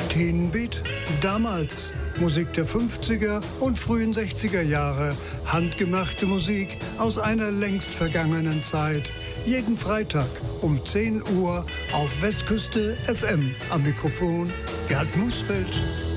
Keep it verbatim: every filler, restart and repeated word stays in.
Teenbeat damals. Musik der fünfziger und frühen sechziger Jahre. Handgemachte Musik aus einer längst vergangenen Zeit. Jeden Freitag um zehn Uhr auf Westküste F M. Am Mikrofon Gerd Musfeld.